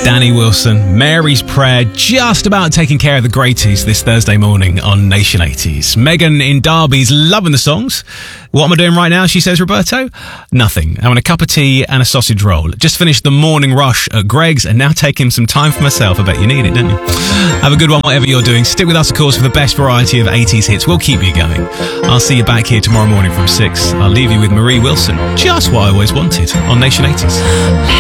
Danny Wilson, Mary's Prayer, just about taking care of the greaties this Thursday morning on Nation 80s. Megan in Derby's loving the songs. What am I doing right now, she says, Roberto? Nothing. Having a cup of tea and a sausage roll. Just finished the morning rush at Greg's and now taking some time for myself. I bet you need it, don't you? Have a good one, whatever you're doing. Stick with us, of course, for the best variety of 80s hits. We'll keep you going. I'll see you back here tomorrow morning from 6. I'll leave you with Marie Wilson. Just what I always wanted on Nation 80s.